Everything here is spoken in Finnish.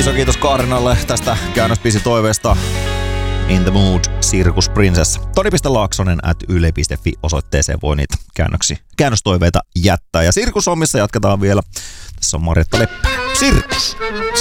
Iso kiitos Kaarinalle tästä käännösbiisin toiveesta. In the Mood, Sirkus Princess. Toni.laaksonen@yle.fi osoitteeseen voi niitä käännöstoiveita jättää. Ja sirkushommissa jatketaan vielä. Tässä on Marjatta Leppä. Sirkus!